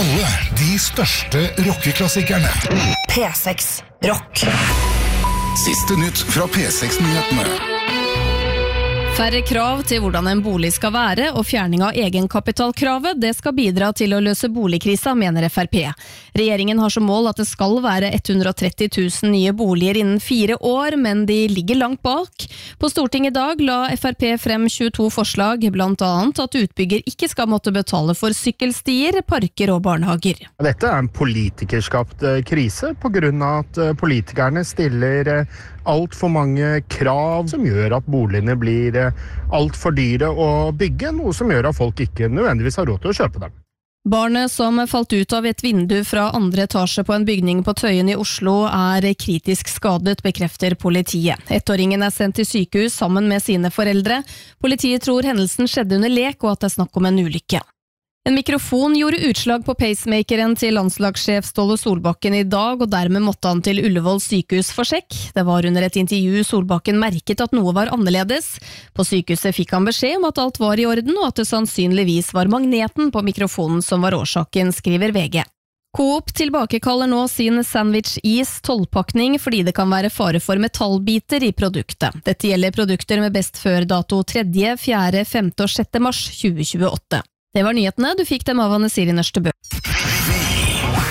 alle de største rockeklassikerne. P6 Rock. Siste nytt fra P6-nyhetene. Færre krav til hvordan en bolig skal være og fjerning av egenkapitalkravet, det skal bidra til å løse boligkrisa, mener FrP. Regjeringen har som mål at det skal være 130 000 nye boliger innen 4 år, men de ligger langt bak. På Stortinget i dag la FrP frem 22 forslag, blant annet at utbygger ikke skal måtte betale for sykkelstier, parker og barnehager. Dette er en politikerskapt krise på grunn av at politikerne stiller alt for mange krav som gjør at boligene blir alt for dyre å bygge, noe som gjør at folk ikke nødvendigvis har råd til å kjøpe dem. Barnet som falt ut av et vindu fra 2. etasje på en bygning på Tøyen i Oslo er kritisk skadet, bekrefter politiet. 1-åringen er sendt til sykehus sammen med sine foreldre. Politiet tror hendelsen skjedde under lek og at det er snakk om en ulykke. En mikrofon gjorde utslag på pacemakeren til landslagssjef Ståle Solbakken i dag, og dermed måtte han til Ullevål sykehus for sjekk. Det var under et intervju Solbakken merket at noe var annerledes. På sykehuset fikk han beskjed om at alt var i orden, og at det sannsynligvis var magneten på mikrofonen som var årsaken, skriver VG. Coop tilbakekaller nå sin sandwich-is 12-pakning fordi det kan være fare for metallbiter i produktet. Dette gjelder produkter med best før dato 3., 4., 5. og 6. mars 2028. Det var nyhetene, du fikk dem av Anne Siri Nørstebø.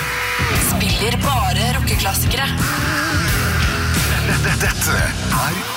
Spiller bare rockeklassikere. Dette er